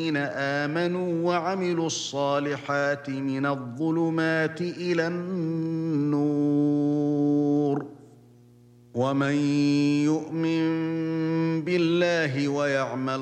آمنوا وعملوا الصالحات من الظلمات إلى النور. ومن يؤمن بالله ويعمل